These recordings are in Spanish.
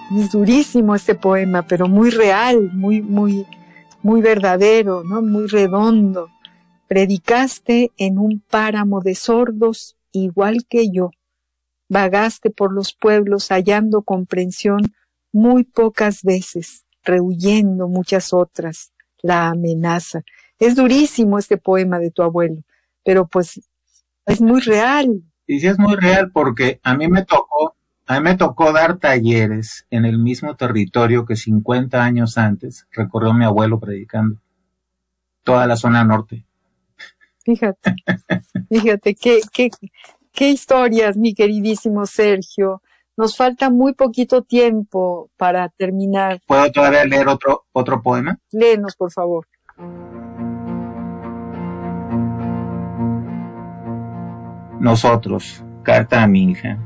Es durísimo este poema, pero muy real, muy verdadero, ¿no? Muy redondo. Predicaste en un páramo de sordos, igual que yo. Vagaste por los pueblos hallando comprensión muy pocas veces, rehuyendo muchas otras, la amenaza. Es durísimo este poema de tu abuelo, pero pues es muy real. Y sí es muy real porque a mí me tocó dar talleres en el mismo territorio que 50 años antes recorrió mi abuelo predicando, toda la zona norte. Fíjate, qué historias, mi queridísimo Sergio. Nos falta muy poquito tiempo para terminar. ¿Puedo todavía leer otro poema? Léenos, por favor. Nosotros, carta a mi hija.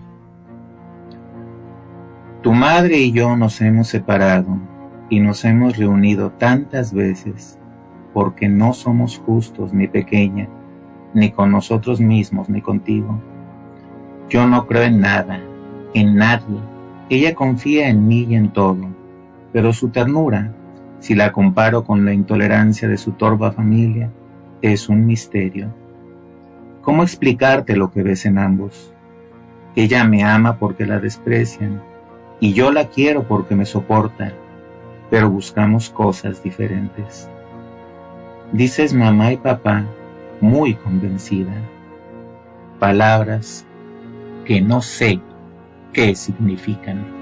Tu madre y yo nos hemos separado y nos hemos reunido tantas veces porque no somos justos, ni pequeña, ni con nosotros mismos, ni contigo. Yo no creo en nada, en nadie. Ella confía en mí y en todo, pero su ternura, si la comparo con la intolerancia de su torva familia, es un misterio. ¿Cómo explicarte lo que ves en ambos? Ella me ama porque la desprecian, y yo la quiero porque me soporta, pero buscamos cosas diferentes. Dices mamá y papá muy convencida, palabras que no sé qué significan.